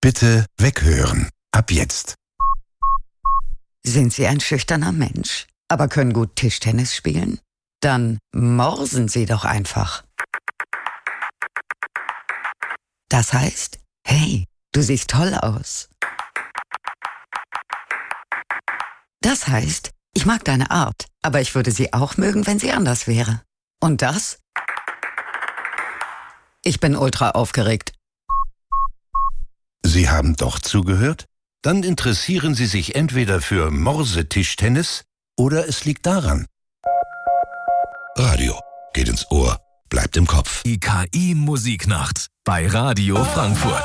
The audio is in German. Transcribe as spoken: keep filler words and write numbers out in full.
Bitte weghören. Ab jetzt. Sind Sie ein schüchterner Mensch, aber können gut Tischtennis spielen? Dann morsen Sie doch einfach. Das heißt, hey, du siehst toll aus. Das heißt, ich mag deine Art, aber ich würde sie auch mögen, wenn sie anders wäre. Und das? Ich bin ultra aufgeregt. Sie haben doch zugehört? Dann interessieren Sie sich entweder für Morsetischtennis oder es liegt daran. Radio geht ins Ohr, bleibt im Kopf. Die K I-Musiknacht bei Radio Frankfurt.